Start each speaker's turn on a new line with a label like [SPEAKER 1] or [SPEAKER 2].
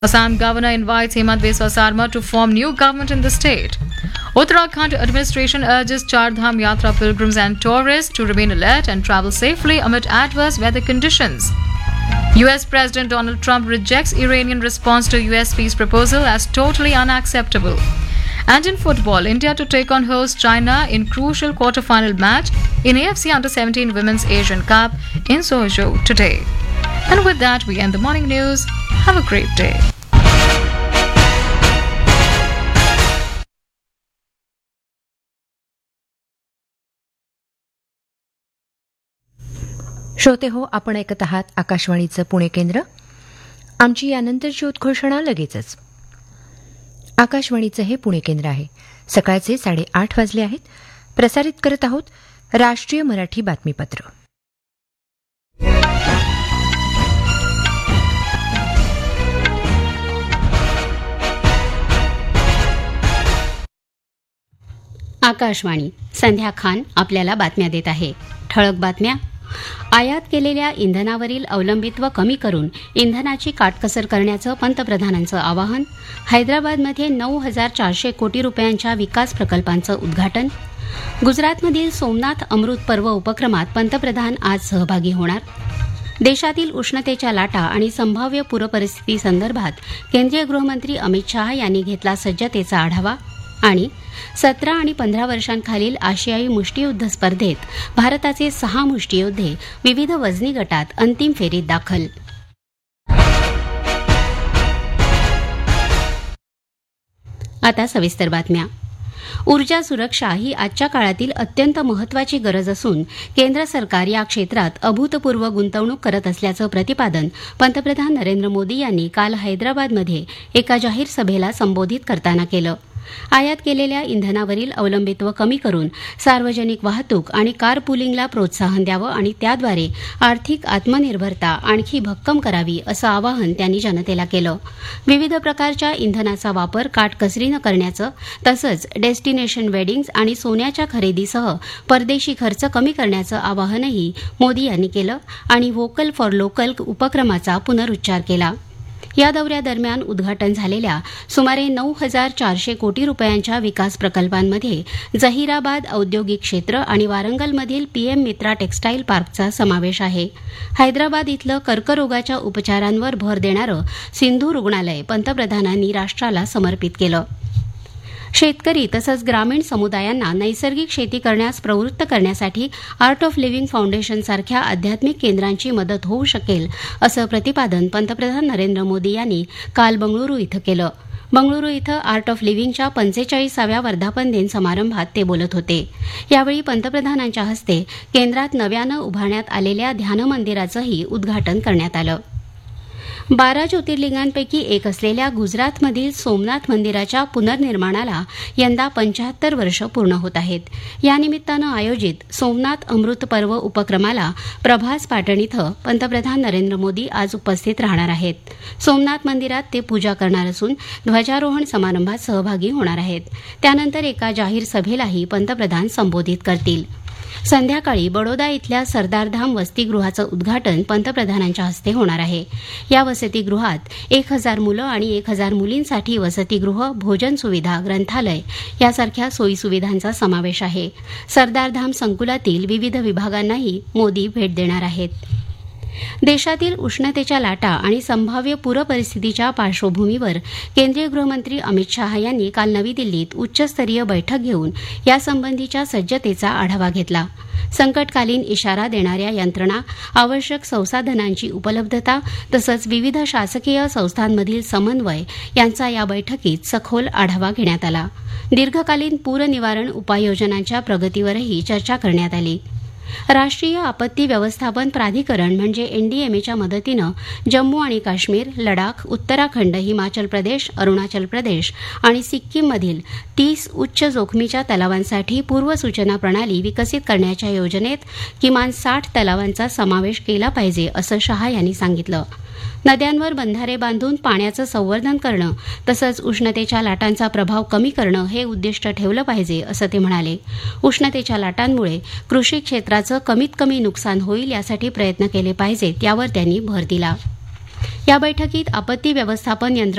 [SPEAKER 1] Assam governor invites Hemant Biswa Sarma to form new government in the state. Uttarakhand administration urges Char Dham Yatra pilgrims and tourists to remain alert and travel safely amid adverse weather conditions. US President Donald Trump rejects Iranian response to US peace proposal as totally unacceptable. And in football, India to take on host China in crucial quarter-final match in AFC Under-17 Women's Asian Cup in Suzhou today. And with that, we end the morning news. Have a great day.
[SPEAKER 2] श्रोते हो, आपण ऐकत आहात आकाशवाणीचं पुणे केंद्र. आमची यानंतरची उद्घोषणा लगेचच. आकाशवाणीचं हे पुणे केंद्र आहे. सकाळचे 8:30 वाजले आहेत. प्रसारित करत आहोत राष्ट्रीय मराठी बातमीपत्र.
[SPEAKER 3] आकाशवाणी. संध्या खान आपल्याला बातम्या देत आहे. ठळक बातम्या. आयात केलेल्या इंधनावरील अवलंबित्व कमी करून इंधनाची काटकसर करण्याचं पंतप्रधानांचं आवाहन. हैदराबादमध्ये 9,400 कोटी रुपयांच्या विकास प्रकल्पांचं उद्घाटन. गुजरातमधील सोमनाथ अमृत पर्व उपक्रमात पंतप्रधान आज सहभागी होणार. देशातील उष्णतेच्या लाटा आणि संभाव्य पूरपरिस्थितीसंदर्भात केंद्रीय गृहमंत्री अमित शहा यांनी घेतला सज्जतेचा आढावा. आणि 17 आणि 15 वर्षांखालील आशियाई मुष्टियुद्ध स्पर्धेत भारताचे 6 मुष्टियोद्धे विविध वजनी गटात अंतिम फेरीत दाखल. आता सविस्तर बातम्या. ऊर्जा सुरक्षा ही आजच्या काळातील अत्यंत महत्वाची गरज असून केंद्र सरकार या क्षेत्रात अभूतपूर्व गुंतवणूक करत असल्याचं प्रतिपादन पंतप्रधान नरेंद्र मोदी यांनी काल हैदराबादमध्ये एका जाहीर सभेला संबोधित करताना केलं. आयात केलेल्या इंधनावरील अवलंबित्व कमी करून सार्वजनिक वाहतूक आणि कार पुलिंगला प्रोत्साहन द्यावं आणि त्याद्वारे आर्थिक आत्मनिर्भरता आणखी भक्कम करावी असं आवाहन त्यांनी जनतेला केलं. विविध प्रकारच्या इंधनाचा वापर काटकसरीनं करण्याचं तसंच डेस्टिनेशन वेडिंग्ज आणि सोन्याच्या खरेदीसह परदेशी खर्च कमी करण्याचं आवाहनही मोदी यांनी केलं आणि व्होकल फॉर लोकल उपक्रमाचा पुनरुच्चार केला. या दौऱ्यादरम्यान उद्घाटन झालेल्या सुमारे 9,400 कोटी रुपयांच्या विकास प्रकल्पांमध्ये जहिराबाद औद्योगिक क्षेत्र आणि वारंगलमधील पीएम मित्रा टेक्स्टाईल पार्कचा समावेश आहे. हैदराबाद इथलं कर्करोगाच्या उपचारांवर भर देणारं सिंधू रुग्णालय पंतप्रधानांनी राष्ट्राला समर्पित केलं. शेतकरी तसंच ग्रामीण समुदायांना नैसर्गिक शेती करण्यास प्रवृत्त करण्यासाठी आर्ट ऑफ लिव्हिंग फाउंडेशनसारख्या आध्यात्मिक केंद्रांची मदत होऊ शकेल असं प्रतिपादन पंतप्रधान नरेंद्र मोदी यांनी काल बंगळुरू इथं केलं. बंगळुरू इथं आर्ट ऑफ लिव्हिंगच्या 45व्या वर्धापन दिन समारंभात ते बोलत होते. यावेळी पंतप्रधानांच्या हस्ते केंद्रात नव्यानं उभारण्यात आलेल्या ध्यानमंदिराचंही उद्घाटन करण्यात आलं. 12 ज्योतिर्लिंगांपैकी एक असलेल्या गुजरातमधील सोमनाथ मंदिराच्या पुनर्निर्माणाला यंदा 75 वर्ष पूर्ण होत आहेत. या निमित्तानं आयोजित सोमनाथ अमृत पर्व उपक्रमाला प्रभास पाटण इथं पंतप्रधान नरेंद्र मोदी आज उपस्थित राहणार आहेत. सोमनाथ मंदिरात ते पूजा करणार असून ध्वजारोहण समारंभात सहभागी होणार आहेत. त्यानंतर एका जाहीर सभेलाही पंतप्रधान संबोधित करतील. संध्याकाळी बडोदा इथल्या सरदारधाम वसतिगृहाचं उद्घाटन पंतप्रधानांच्या हस्ते होणार आहे. या वसतिगृहात 1,000 मुलं आणि 1,000 मुलींसाठी वसतिगृह, भोजन सुविधा, ग्रंथालय यासारख्या सोयीसुविधांचा समावेश आहे. सरदारधाम संकुलातील विविध विभागांनाही मोदी भेट देणार आहेत. देशातील उष्णतेच्या लाटा आणि संभाव्य पूरपरिस्थितीच्या पार्श्वभूमीवर केंद्रीय गृहमंत्री अमित शहा यांनी काल नवी दिल्लीत उच्चस्तरीय बैठक घेऊन यासंबंधीच्या सज्जतेचा आढावा घेतला. संकटकालीन इशारा देणाऱ्या यंत्रणा, आवश्यक संसाधनांची उपलब्धता तसंच विविध शासकीय संस्थांमधील समन्वय यांचा या बैठकीत सखोल आढावा घेण्यात आला. दीर्घकालीन पूर निवारण उपाययोजनांच्या प्रगतीवरही चर्चा करण्यात आली. राष्ट्रीय आपत्ती व्यवस्थापन प्राधिकरण म्हणजे एनडीएमएच्या मदतीनं जम्मू आणि काश्मीर, लडाख, उत्तराखंड, हिमाचल प्रदेश, अरुणाचल प्रदेश आणि सिक्कीममधील 30 उच्च जोखमीच्या तलावांसाठी पूर्वसूचना प्रणाली विकसित करण्याच्या योजनेत किमान 60 तलावांचा समावेश केला पाहिजे असं शहा यांनी सांगितलं. नद्यांवर बंधारे बांधून पाण्याचं संवर्धन करणं तसंच उष्णतेच्या लाटांचा प्रभाव कमी करणं हे उद्दिष्ट ठेवलं पाहिजे असं ते म्हणाले. उष्णतेच्या लाटांमुळे कृषी क्षेत्राचं कमीत कमी नुकसान होईल यासाठी प्रयत्न केले पाहिजेत यावर त्यांनी भर दिला. या बैठकीत आपत्ती व्यवस्थापन यंत्रणा